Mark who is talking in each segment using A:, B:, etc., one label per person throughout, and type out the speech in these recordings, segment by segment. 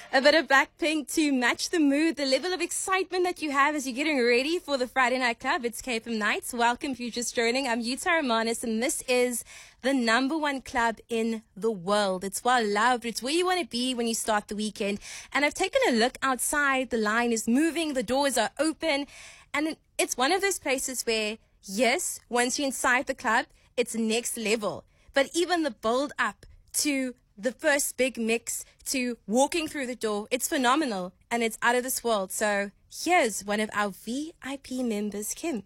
A: A bit of Blackpink to match the mood, the level of excitement that you have as you're getting ready for the Friday Night Club. It's KFM Nights. Welcome if you're just joining. I'm Yuta Romanis, and this is the #1 club in the world. It's well loved. It's where you want to be when you start the weekend. And I've taken a look outside. The line is moving. The doors are open. And it's one of those places where, yes, once you're inside the club, it's next level. But even the build up to the first big mix to walking through the door, it's phenomenal and it's out of this world. So here's one of our VIP members, Kim.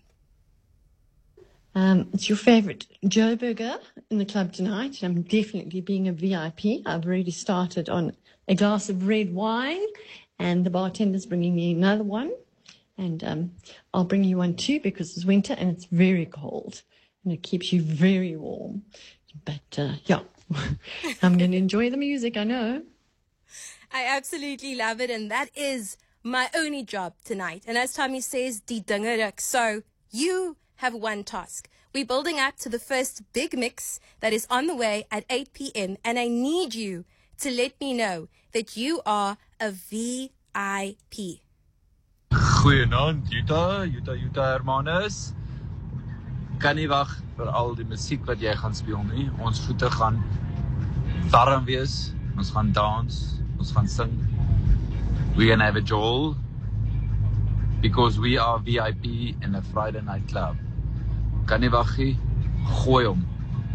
B: It's your favorite Joe Burger in the club tonight. I'm definitely being a VIP. I've already started on a glass of red wine and the bartender's bringing me another one. And I'll bring you one too because it's winter and it's very cold and it keeps you very warm. But yeah, I'm going to enjoy the music, I know.
A: I absolutely love it, and that is my only job tonight. And as Tommy says, die dinge ruk. So you have one task. We're building up to the first big mix that is on the way at 8 p.m. And I need you to let me know that you are a VIP.
C: Goeienaand, Yuta Hermanus. Kan nie wag vir al die musiek wat jy gaan speel nie. Ons voete gaan warm wees. Ons gaan dans. Ons gaan sing. We're gonna have a jol because we are VIP in a Friday night club. Kan nie wag nie. Gooi hom.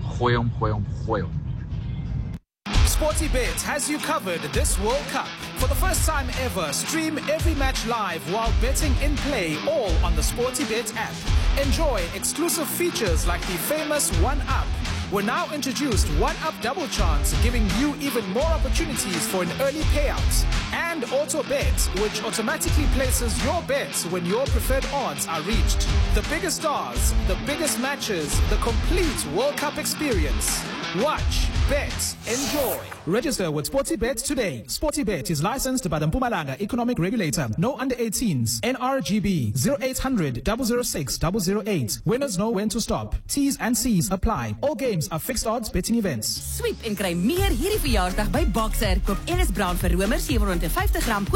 D: SportyBet has you covered this World Cup. For the first time ever, stream every match live while betting in play, all on the SportyBet app. Enjoy exclusive features like the famous One Up. We're now introduced One Up Double Chance, giving you even more opportunities for an early payout. And Auto Bet, which automatically places your bets when your preferred odds are reached. The biggest stars, the biggest matches, the complete World Cup experience. Watch, bet, enjoy. Register with SportyBet today. SportyBet is licensed by the Mpumalanga Economic Regulator. No under 18s. NRGB 0800 006 008. Winners know when to stop. T's and C's apply. All games are fixed odds betting events.
E: Sweep en kry meer hierdie verjaardag by Boxer. Koop Ennis Brown vir Romer 750 gram.